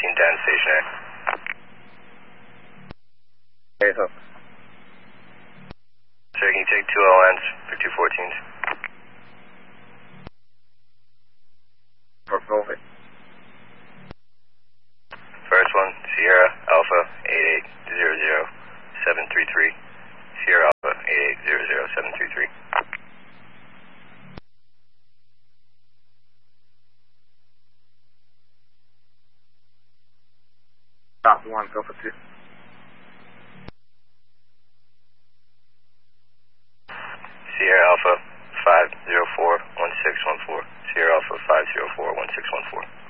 down stationary. Hey, Hook. Sir, can you take 2 LNs for 214s? For Velvet. First one, Sierra Alpha 8800733. Sierra Alpha 8800733. Stop 1, go for 2. Sierra Alpha 5041614. Sierra Alpha 5041614.